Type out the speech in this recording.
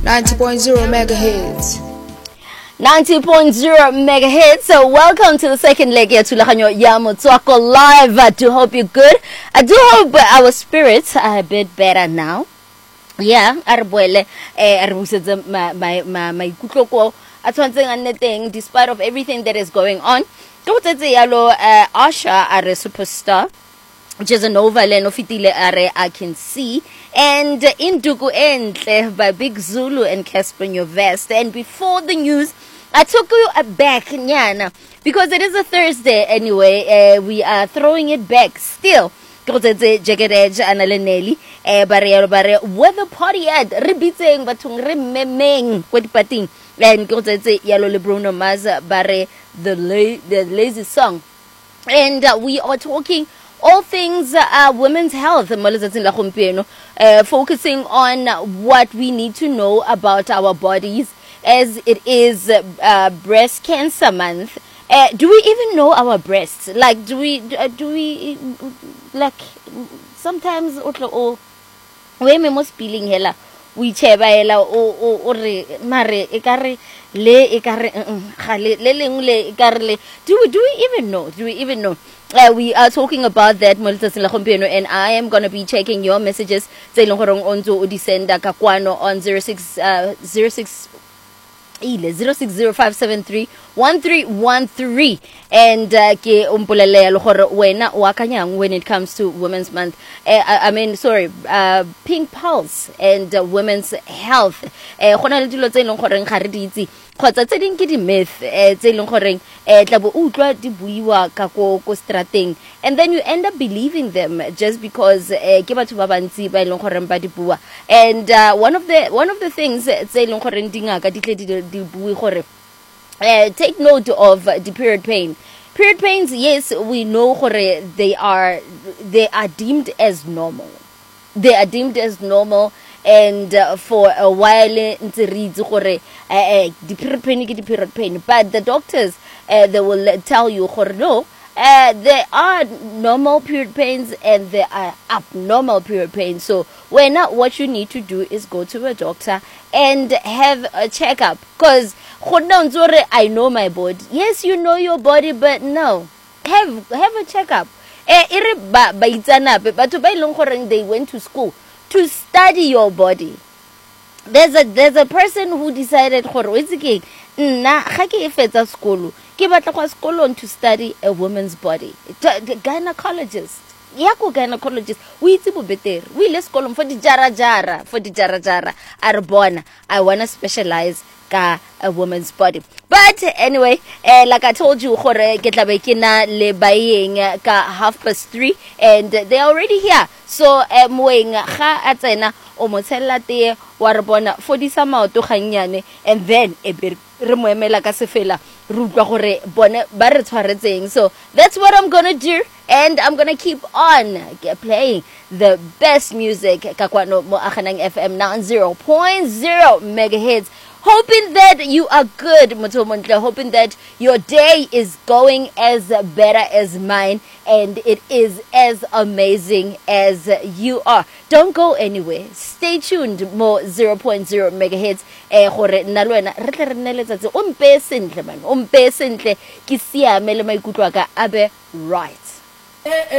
90.0 megahertz. 90.0 megahertz. So welcome to the second leg here to Lahanyo Yamotswako Live. I do hope you're good. I do hope our spirits are a bit better now. Yeah, arboele my kutloko atshwantseng a nneteng despite of everything that is going on. Asha are a superstar, which is a nova leno fitile are I can see, and Induku Entle by Big Zulu and Casper Nyovest. And before the news, I took you back, Nyana, because it is a Thursday anyway. We are throwing it back still. Jagged analeneli bare weather party at rebiting batung rememeng kwedi pating and yellow le Bruno Mars bare the lazy song. And we are talking all things women's health, focusing on what we need to know about our bodies as it is breast cancer month. Do we even know our breasts? Like, do we like sometimes we must feeling hela we cheba hela o re mare ekare le ekare le lengwe ekare do we even know? We are talking about that, and I am going to be checking your messages on 0605731313 and ke umpolele gore wena wa kanyang when it comes to Women's Month. Pink Pulse and women's health. Gona le dilo tse leng gore ga re di itse kgotsa tse ding ke di myth tse leng gore tla bo utlwa di buiwa ka ko strateng, and then you end up believing them just because ke batho ba bantsi ba leng gore ba di bua. And one of the things tse leng gore dingaka di tle di bui gore take note of the period pain. Period pains, yes, we know they are deemed as normal. They are deemed as normal, and for a while the period pain, but the doctors they will tell you no, there are normal period pains and there are abnormal period pains. So what you need to do is go to a doctor and have a checkup, because I know my body. Yes, you know your body, but no, have a checkup. They went to school to study your body. There's a person who decided to study a woman's body. The gynecologist. Gynecologist. We let's call them for the jara. I wanna specialize a woman's body. But anyway, like I told you, get la bekina le buying ka 3:30, and they're already here. So moeng ga atsena o motsella te wa re bona 40 sama to ganyane, and then e be re moemela ka sefela re utlwa gore bone ba re tshwaretseng. So that's what I'm gonna do, and I'm gonna keep on playing the best music ka kwano mo Aganang FM 90.0 megahertz. Hoping that you are good, Motomontle. Hoping that your day is going as better as mine, and it is as amazing as you are. Don't go anywhere. Stay tuned. More 0.0 megahertz. Gore nalwena re tle re neletsa o mpe sentle man. O mpe sentle ki siamele maikutlo aka abe right.